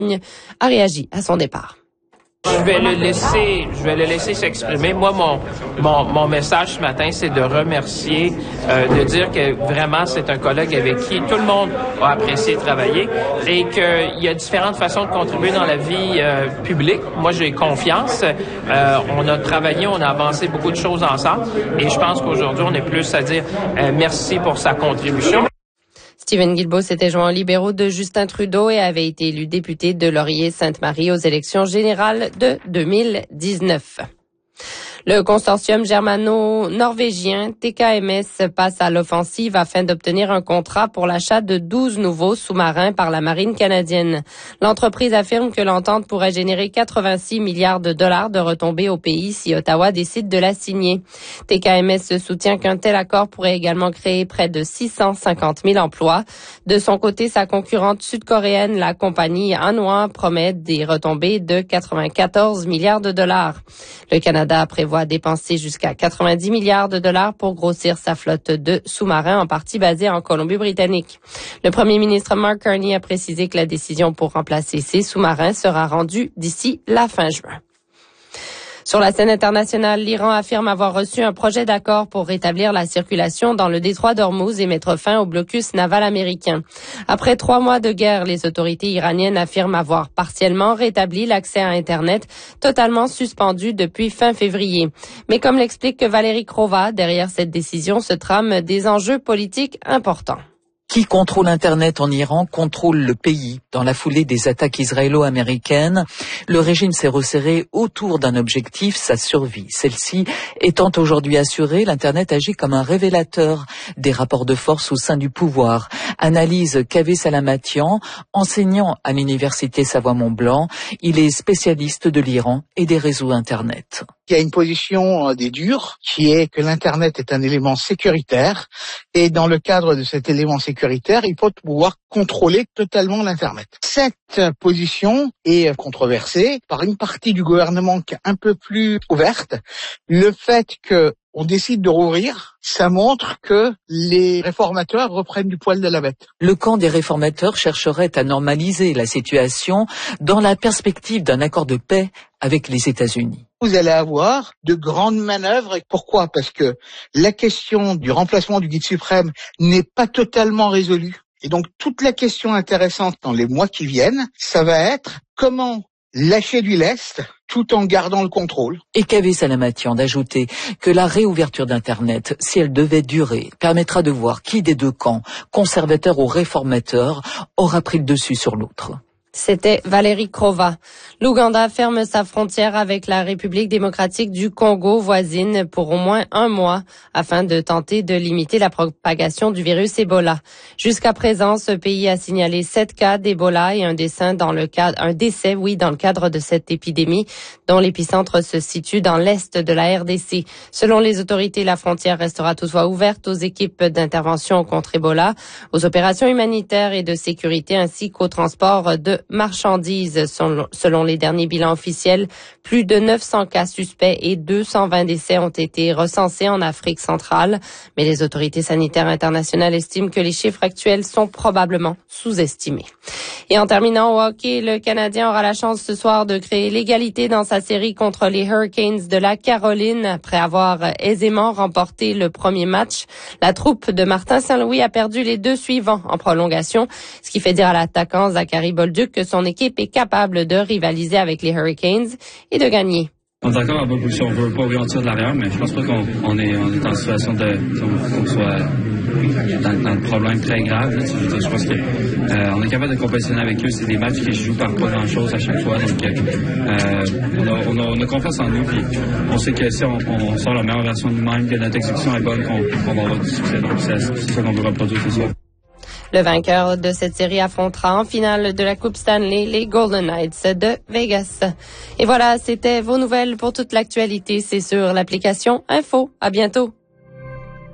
a réagi à son départ. Je vais le laisser s'exprimer. Moi, mon message ce matin, c'est de remercier, de dire que vraiment c'est un collègue avec qui tout le monde a apprécié travailler et qu'il y a différentes façons de contribuer dans la vie publique. Moi, j'ai confiance. On a travaillé, on a avancé beaucoup de choses ensemble et je pense qu'aujourd'hui, on est plus à dire merci pour sa contribution. Stephen Guilbeault s'était joint aux libéraux de Justin Trudeau et avait été élu député de Laurier-Sainte-Marie aux élections générales de 2019. Le consortium germano-norvégien TKMS passe à l'offensive afin d'obtenir un contrat pour l'achat de 12 nouveaux sous-marins par la marine canadienne. L'entreprise affirme que l'entente pourrait générer 86 milliards de dollars de retombées au pays si Ottawa décide de la signer. TKMS soutient qu'un tel accord pourrait également créer près de 650 000 emplois. De son côté, sa concurrente sud-coréenne, la compagnie Hanwha, promet des retombées de 94 milliards de dollars. Le Canada prévoit dépenser jusqu'à 90 milliards de dollars pour grossir sa flotte de sous-marins en partie basée en Colombie-Britannique. Le premier ministre Mark Carney a précisé que la décision pour remplacer ces sous-marins sera rendue d'ici la fin juin. Sur la scène internationale, l'Iran affirme avoir reçu un projet d'accord pour rétablir la circulation dans le détroit d'Ormuz et mettre fin au blocus naval américain. Après 3 mois de guerre, les autorités iraniennes affirment avoir partiellement rétabli l'accès à Internet, totalement suspendu depuis fin février. Mais comme l'explique Valérie Krova, derrière cette décision se trament des enjeux politiques importants. Qui contrôle Internet en Iran contrôle le pays. Dans la foulée des attaques israélo-américaines, le régime s'est resserré autour d'un objectif, sa survie. Celle-ci étant aujourd'hui assurée, l'Internet agit comme un révélateur des rapports de force au sein du pouvoir. Analyse Kaveh Salamatian, enseignant à l'université Savoie-Mont-Blanc. Il est spécialiste de l'Iran et des réseaux Internet. Il y a une position des durs qui est que l'Internet est un élément sécuritaire et dans le cadre de cet élément sécuritaire, il faut pouvoir contrôler totalement l'Internet. Cette position est controversée par une partie du gouvernement qui est un peu plus ouverte. Le fait que on décide de rouvrir, ça montre que les réformateurs reprennent du poil de la bête. Le camp des réformateurs chercherait à normaliser la situation dans la perspective d'un accord de paix avec les États-Unis. Vous allez avoir de grandes manœuvres. Pourquoi ? Parce que la question du remplacement du guide suprême n'est pas totalement résolue. Et donc toute la question intéressante dans les mois qui viennent, ça va être comment lâcher du lest tout en gardant le contrôle. Et Kaveh Salamatian d'ajouter que la réouverture d'Internet, si elle devait durer, permettra de voir qui des deux camps, conservateurs ou réformateurs, aura pris le dessus sur l'autre. C'était Valérie Krova. L'Ouganda ferme sa frontière avec la République démocratique du Congo voisine pour au moins 1 mois afin de tenter de limiter la propagation du virus Ebola. Jusqu'à présent, ce pays a signalé 7 cas d'Ebola et un décès dans le cadre de cette épidémie dont l'épicentre se situe dans l'est de la RDC. Selon les autorités, la frontière restera toutefois ouverte aux équipes d'intervention contre Ebola, aux opérations humanitaires et de sécurité ainsi qu'au transport de marchandises. Selon les derniers bilans officiels, plus de 900 cas suspects et 220 décès ont été recensés en Afrique centrale. Mais les autorités sanitaires internationales estiment que les chiffres actuels sont probablement sous-estimés. Et en terminant au hockey, le Canadien aura la chance ce soir de créer l'égalité dans sa série contre les Hurricanes de la Caroline. Après avoir aisément remporté le premier match, la troupe de Martin Saint-Louis a perdu les 2 suivants en prolongation, ce qui fait dire à l'attaquant Zachary Bolduc que son équipe est capable de rivaliser avec les Hurricanes et de gagner. On est encore en bonne position. On ne veut pas ouvrir en tir de l'arrière, mais je pense pas qu'on est en situation qu'on soit dans le problème très grave. Là. Je pense que on est capable de compétitionner avec eux. C'est des matchs qui se jouent par pas grand-chose à chaque fois. Donc, on a confiance en nous. Puis on sait que si on sort la meilleure version de nous-mêmes, que notre exécution est bonne, qu'on va avoir du succès. Donc, c'est ça qu'on veut reproduire ce soir. Le vainqueur de cette série affrontera en finale de la Coupe Stanley les Golden Knights de Vegas. Et voilà, c'était vos nouvelles pour toute l'actualité. C'est sur l'application Info. À bientôt.